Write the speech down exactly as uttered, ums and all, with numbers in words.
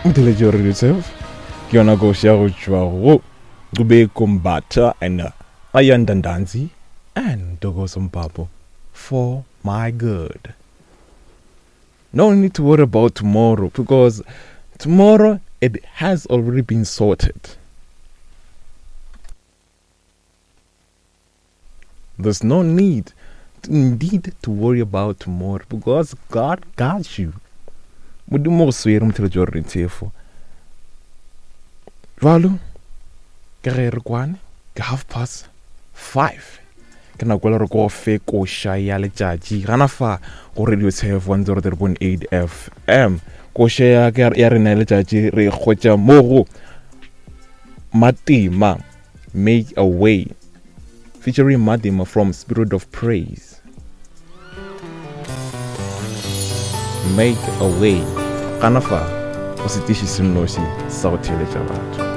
Mtelejo yourself. Kiona go share go Gube kumbata and ayandandanzi and dogo papo for my good. No need to worry about tomorrow because tomorrow it has already been sorted. There's no need to, indeed to worry about tomorrow because God got you. Mudumo swerum til jorrin tefo. Valu Kere kwane ke half past five. Ke na kwela re go fe ko sha ya letjatji gana fa go radio Tshevo one oh three point eight F M. Ko sha ya ke ya rena letjatji re gotsa mo go Matima Make a Way featuring Matima from Spirit of Praise. Make a Way. Kana fa o se tishi sinoshi sa o thele tsa batho.